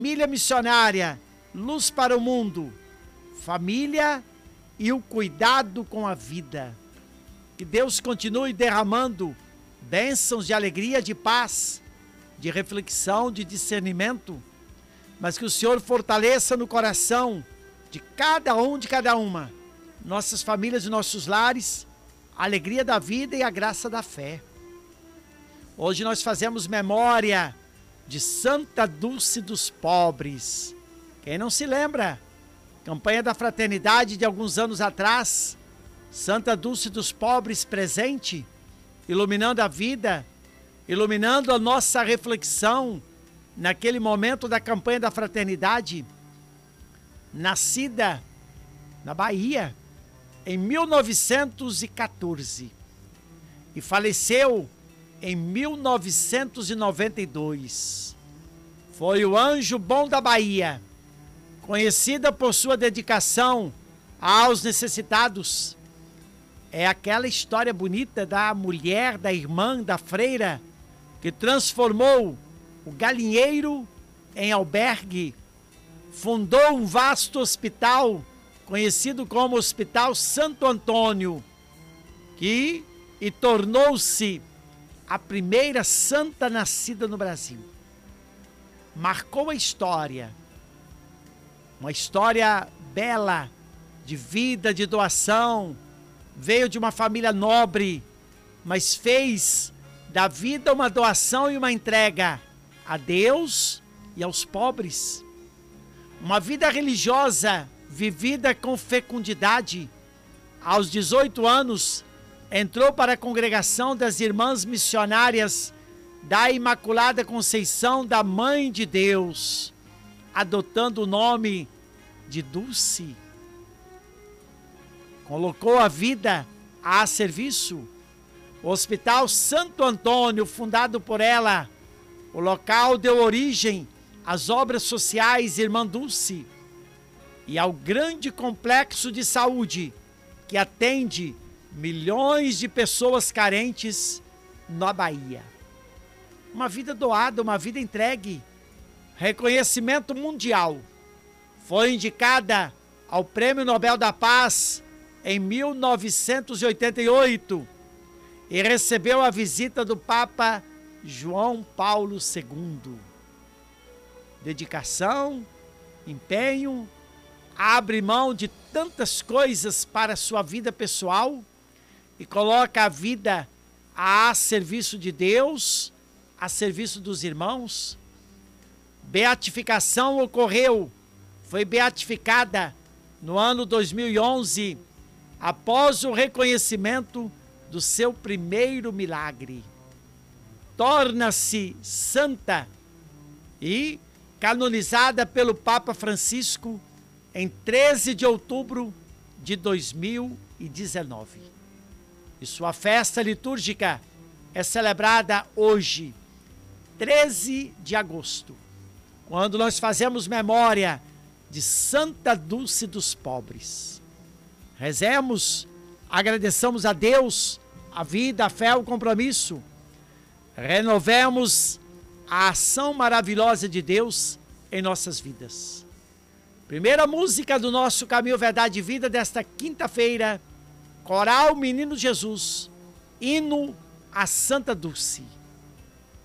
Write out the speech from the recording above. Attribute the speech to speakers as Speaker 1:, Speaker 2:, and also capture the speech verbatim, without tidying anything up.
Speaker 1: Família missionária, luz para o mundo, família e o cuidado com a vida. Que Deus continue derramando bênçãos de alegria, de paz, de reflexão, de discernimento, mas que o Senhor fortaleça no coração de cada um, de cada uma, nossas famílias e nossos lares, a alegria da vida e a graça da fé. Hoje nós fazemos memória de Santa Dulce dos Pobres. Quem não se lembra? Campanha da Fraternidade de alguns anos atrás, Santa Dulce dos Pobres presente, iluminando a vida, iluminando a nossa reflexão naquele momento da campanha da Fraternidade, nascida na Bahia em mil novecentos e quatorze e faleceu em mil novecentos e noventa e dois. Foi o anjo bom da Bahia, conhecida por sua dedicação aos necessitados. É aquela história bonita da mulher, da irmã, da freira, que transformou o galinheiro em albergue, fundou um vasto hospital, conhecido como Hospital Santo Antônio, que e tornou-se a primeira santa nascida no Brasil. Marcou a história, uma história bela, de vida, de doação. Veio de uma família nobre, mas fez da vida uma doação e uma entrega a Deus e aos pobres. Uma vida religiosa vivida com fecundidade. Aos dezoito anos, entrou para a congregação das Irmãs Missionárias da Imaculada Conceição da Mãe de Deus, adotando o nome de Dulce. Colocou a vida a serviço. O Hospital Santo Antônio, fundado por ela, o local deu origem às obras sociais Irmã Dulce e ao grande complexo de saúde que atende milhões de pessoas carentes na Bahia. Uma vida doada, uma vida entregue. Reconhecimento mundial. Foi indicada ao Prêmio Nobel da Paz em mil novecentos e oitenta e oito e recebeu a visita do Papa João Paulo segundo. Dedicação, empenho, abre mão de tantas coisas para a sua vida pessoal e coloca a vida a serviço de Deus, a serviço dos irmãos. Beatificação ocorreu, foi beatificada no ano dois mil e onze, após o reconhecimento do seu primeiro milagre. Torna-se santa e canonizada pelo Papa Francisco em treze de outubro de dois mil e dezenove. E sua festa litúrgica é celebrada hoje, treze de agosto, quando nós fazemos memória de Santa Dulce dos Pobres. Rezemos, agradeçamos a Deus, a vida, a fé, o compromisso. Renovemos a ação maravilhosa de Deus em nossas vidas. Primeira música do nosso Caminho, Verdade e Vida desta quinta-feira, Coral Menino Jesus, hino a Santa Dulce.